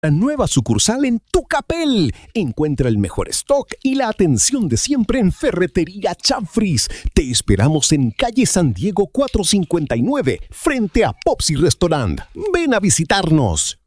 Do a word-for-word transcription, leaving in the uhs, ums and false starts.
La nueva sucursal en Tucapel. Encuentra el mejor stock y la atención de siempre en Ferretería Chamfris. Te esperamos en calle San Diego cuatrocientos cincuenta y nueve, frente a Popsi Restaurant. Ven a visitarnos.